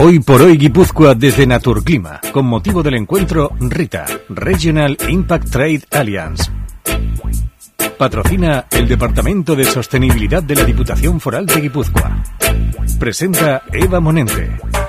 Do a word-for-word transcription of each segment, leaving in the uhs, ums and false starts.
Hoy por hoy Guipúzcoa desde Naturclima, con motivo del encuentro RITA, Regional Impact Trade Alliance. Patrocina el Departamento de Sostenibilidad de la Diputación Foral de Guipúzcoa. Presenta Eva Monente.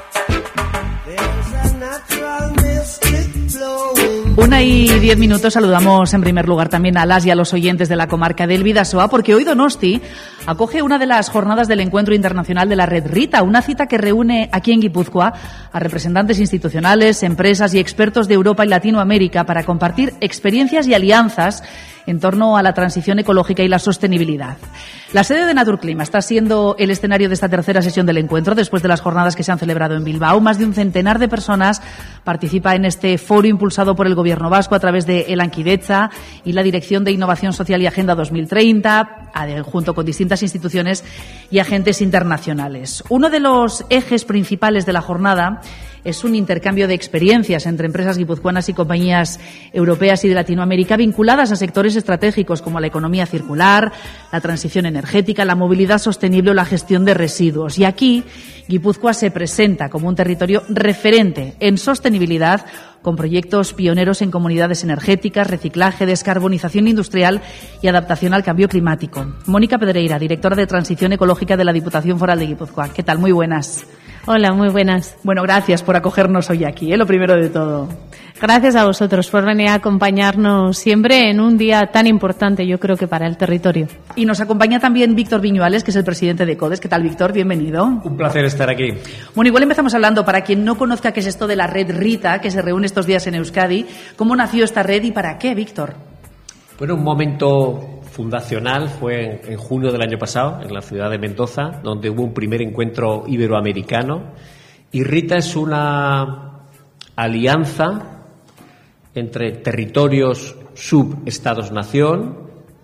Una y diez minutos. Saludamos en primer lugar también a las y a los oyentes de la comarca del Bidasoa, porque hoy Donosti acoge una de las jornadas del Encuentro Internacional de la Red RITA, una cita que reúne aquí en Guipúzcoa a representantes institucionales, empresas y expertos de Europa y Latinoamérica para compartir experiencias y alianzas en torno a la transición ecológica y la sostenibilidad. La sede de Naturclima está siendo el escenario de esta tercera sesión del encuentro después de las jornadas que se han celebrado en Bilbao. Más de un centenar de personas participa en este foro impulsado por el Gobierno vasco a través de Elankidetza y la Dirección de Innovación Social y Agenda dos mil treinta, junto con distintas instituciones y agentes internacionales. Uno de los ejes principales de la jornada es un intercambio de experiencias entre empresas guipuzcoanas y compañías europeas y de Latinoamérica vinculadas a sectores estratégicos como la economía circular, la transición energética, la movilidad sostenible o la gestión de residuos. Y aquí Guipúzcoa se presenta como un territorio referente en sostenibilidad, con proyectos pioneros en comunidades energéticas, reciclaje, descarbonización industrial y adaptación al cambio climático. Mónica Pedreira, directora de Transición Ecológica de la Diputación Foral de Guipúzcoa. ¿Qué tal? Muy buenas. Hola, muy buenas. Bueno, gracias por acogernos hoy aquí, ¿eh? Lo primero de todo. Gracias a vosotros por venir a acompañarnos siempre en un día tan importante, yo creo que para el territorio. Y nos acompaña también Víctor Viñuales, que es el presidente de CODES. ¿Qué tal, Víctor? Bienvenido. Un placer estar aquí. Bueno, igual empezamos hablando, para quien no conozca qué es esto de la red RITA, que se reúne estos días en Euskadi, ¿cómo nació esta red y para qué, Víctor? Bueno, un momento fundacional fue en, en junio del año pasado, en la ciudad de Mendoza, donde hubo un primer encuentro iberoamericano. Y RITA es una alianza entre territorios sub-estados-nación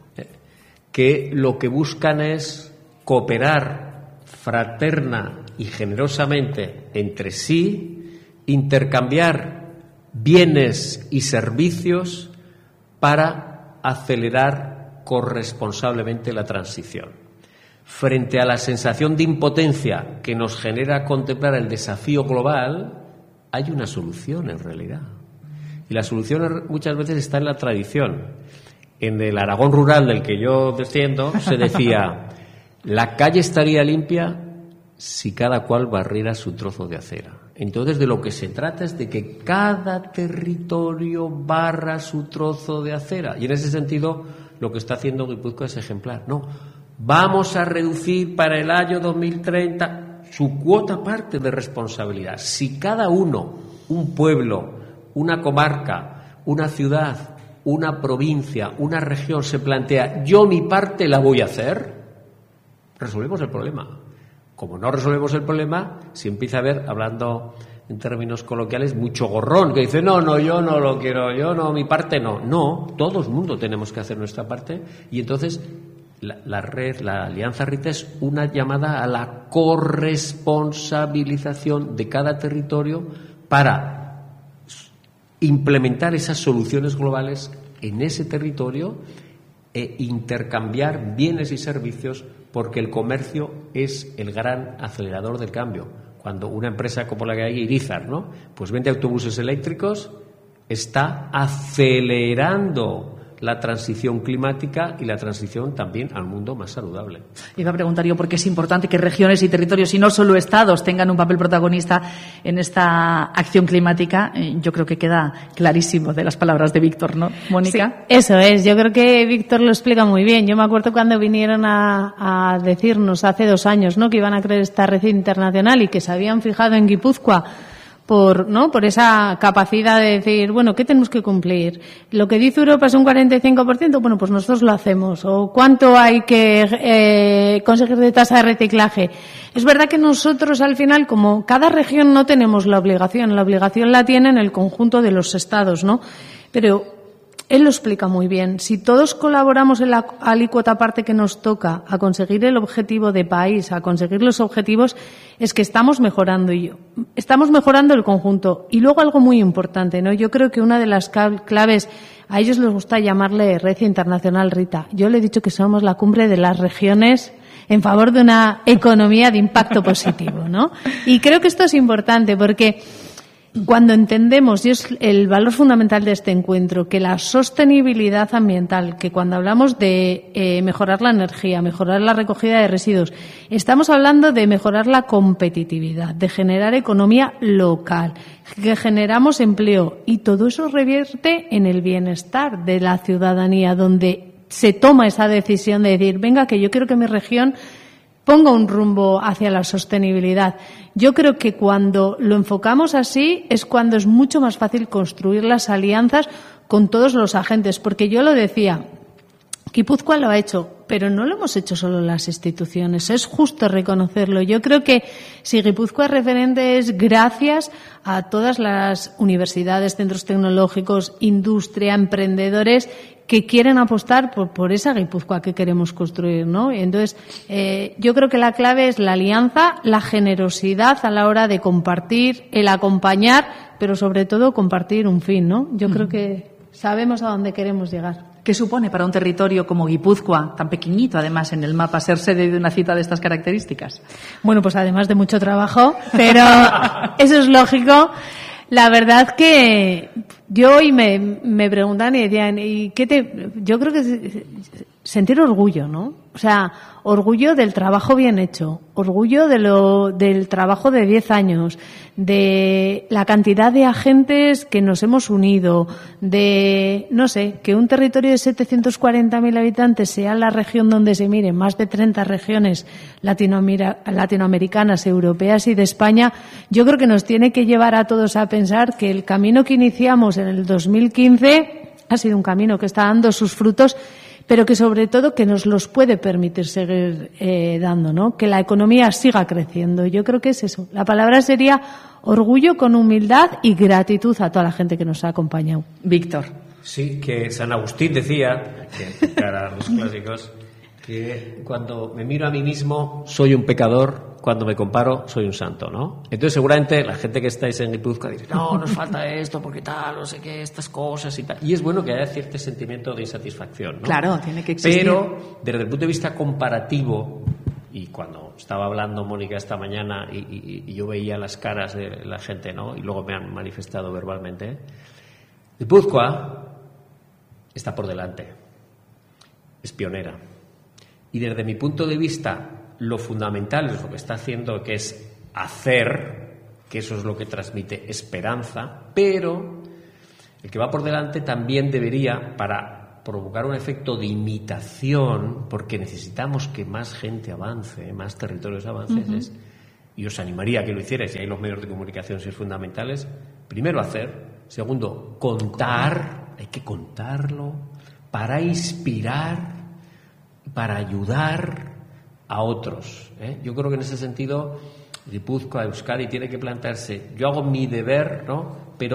que lo que buscan es cooperar fraterna y generosamente entre sí, intercambiar bienes y servicios para acelerar corresponsablemente la transición. Frente a la sensación de impotencia que nos genera contemplar el desafío global, hay una solución en realidad. Y la solución muchas veces está en la tradición. En el Aragón rural del que yo desciendo se decía: la calle estaría limpia si cada cual barriera su trozo de acera. Entonces, de lo que se trata es de que cada territorio barra su trozo de acera. Y en ese sentido, lo que está haciendo Guipúzcoa es ejemplar. No, vamos a reducir para el año dos mil treinta su cuota parte de responsabilidad. Si cada uno, un pueblo, una comarca, una ciudad, una provincia, una región se plantea, yo mi parte la voy a hacer, resolvemos el problema. Como no resolvemos el problema, si empieza a haber, hablando en términos coloquiales, mucho gorrón, que dice, no, no, yo no lo quiero, yo no, mi parte no. No, todo el mundo tenemos que hacer nuestra parte, y entonces la, la red, la Alianza RITA es una llamada a la corresponsabilización de cada territorio para implementar esas soluciones globales en ese territorio e intercambiar bienes y servicios, porque el comercio es el gran acelerador del cambio. Cuando una empresa como la que hay, Irizar, ¿no?, pues vende autobuses eléctricos, está acelerando la transición climática y la transición también al mundo más saludable. Iba a preguntar yo por qué es importante que regiones y territorios, y no solo estados, tengan un papel protagonista en esta acción climática. Eh, yo creo que queda clarísimo de las palabras de Víctor, ¿no, Mónica? Sí, eso es. Yo creo que Víctor lo explica muy bien. Yo me acuerdo cuando vinieron a, a decirnos hace dos años, ¿no?, que iban a crear esta red internacional y que se habían fijado en Guipúzcoa por, ¿no?, por esa capacidad de decir, bueno, ¿qué tenemos que cumplir? Lo que dice Europa es un cuarenta y cinco por ciento, bueno, pues nosotros lo hacemos. O ¿cuánto hay que eh, conseguir de tasa de reciclaje? Es verdad que nosotros, al final, como cada región no tenemos la obligación, la obligación la tienen el conjunto de los estados, ¿no? Pero él lo explica muy bien. Si todos colaboramos en la alícuota parte que nos toca a conseguir el objetivo de país, a conseguir los objetivos, es que estamos mejorando y estamos mejorando el conjunto. Y luego algo muy importante, ¿no? Yo creo que una de las claves, a ellos les gusta llamarle Red Internacional Rita. Yo le he dicho que somos la cumbre de las regiones en favor de una economía de impacto positivo, ¿no? Y creo que esto es importante porque cuando entendemos, y es el valor fundamental de este encuentro, que la sostenibilidad ambiental, que cuando hablamos de eh, mejorar la energía, mejorar la recogida de residuos, estamos hablando de mejorar la competitividad, de generar economía local, que generamos empleo, y todo eso revierte en el bienestar de la ciudadanía, donde se toma esa decisión de decir, venga, que yo quiero que mi región ponga un rumbo hacia la sostenibilidad. Yo creo que cuando lo enfocamos así es cuando es mucho más fácil construir las alianzas con todos los agentes, porque yo lo decía, Guipúzcoa lo ha hecho, pero no lo hemos hecho solo las instituciones, es justo reconocerlo. Yo creo que si Guipúzcoa es referente es gracias a todas las universidades, centros tecnológicos, industria, emprendedores que quieren apostar por, por esa Guipúzcoa que queremos construir, ¿no? Y entonces, eh, yo creo que la clave es la alianza, la generosidad a la hora de compartir, el acompañar, pero sobre todo compartir un fin, ¿no? Yo mm. creo que sabemos a dónde queremos llegar. ¿Qué supone para un territorio como Guipúzcoa, tan pequeñito además en el mapa, ser sede de una cita de estas características? Bueno, pues además de mucho trabajo, pero eso es lógico. La verdad que yo hoy me, me preguntan y decían, ¿y qué te...? Yo creo que sentir orgullo, ¿no? O sea, orgullo del trabajo bien hecho, orgullo de lo, del trabajo de diez años, de la cantidad de agentes que nos hemos unido, de, no sé, que un territorio de setecientos cuarenta mil habitantes sea la región donde se miren más de treinta regiones latinoamericanas, europeas y de España. Yo creo que nos tiene que llevar a todos a pensar que el camino que iniciamos en el dos mil quince ha sido un camino que está dando sus frutos, pero que sobre todo que nos los puede permitir seguir eh, dando, ¿no? Que la economía siga creciendo. Yo creo que es eso. La palabra sería orgullo con humildad y gratitud a toda la gente que nos ha acompañado. Víctor. Sí, que San Agustín decía, que para los clásicos, que cuando me miro a mí mismo soy un pecador, cuando me comparo soy un santo, ¿no? Entonces seguramente la gente que estáis en Guipúzcoa dice, no, nos falta esto, porque tal, no sé qué, estas cosas y tal. Y es bueno que haya cierto sentimiento de insatisfacción, ¿no? Claro, tiene que existir. Pero desde el punto de vista comparativo, y cuando estaba hablando Mónica esta mañana y, y, y yo veía las caras de la gente, ¿no? Y luego me han manifestado verbalmente, Guipúzcoa está por delante, es pionera. Y desde mi punto de vista, lo fundamental es lo que está haciendo, que es hacer, que eso es lo que transmite esperanza, pero el que va por delante también debería, para provocar un efecto de imitación, porque necesitamos que más gente avance, más territorios avancen, uh-huh. es, y os animaría a que lo hicierais, y ahí los medios de comunicación son fundamentales, primero hacer, segundo, contar, hay que contarlo, para inspirar, para ayudar a otros, ¿eh? Yo creo que en ese sentido Guipúzcoa, Euskadi tiene que plantearse, yo hago mi deber, ¿no? Pero